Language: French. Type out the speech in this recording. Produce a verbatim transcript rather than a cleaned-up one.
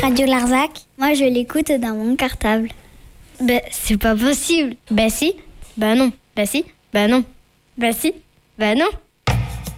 Radio Larzac. Moi, je l'écoute dans mon cartable. Ben, c'est pas possible. Ben si, ben non, ben si, ben non, ben si, ben non.